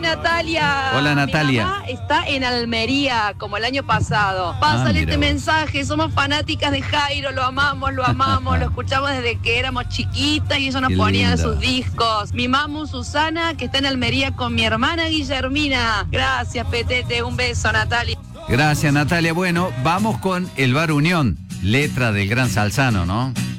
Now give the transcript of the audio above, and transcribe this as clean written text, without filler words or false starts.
Natalia. Hola, Natalia. Mi mamá está en Almería, como el año pasado. Pásale este mensaje, somos fanáticas de Jairo, lo amamos, lo escuchamos desde que éramos chiquitas y ella nos ponía en sus discos. Mi mamu Susana, que está en Almería con mi hermana Guillermina. Gracias, Petete, un beso, Natalia. Gracias, Natalia. Bueno, vamos con El Bar Unión, letra del gran Salzano, ¿no?